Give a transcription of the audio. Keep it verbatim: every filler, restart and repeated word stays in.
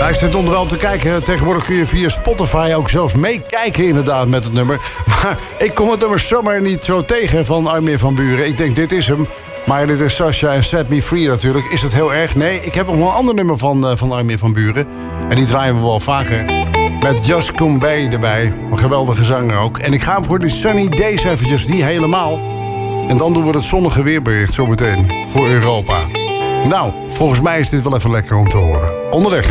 Hij zit onder wel te kijken. Tegenwoordig kun je via Spotify ook zelfs meekijken inderdaad met het nummer. Maar ik kom het nummer zomaar niet zo tegen van Armin van Buuren. Ik denk, dit is hem. Maar dit is Sasha en Set Me Free natuurlijk. Is het heel erg? Nee, ik heb nog wel een ander nummer van, uh, van Armin van Buuren. En die draaien we wel vaker. Met Just Come Bay erbij. Een geweldige zanger ook. En ik ga voor die Sunny Days eventjes, die helemaal. En dan doen we het zonnige weerbericht zometeen voor Europa. Nou, volgens mij is dit wel even lekker om te horen. Onderweg.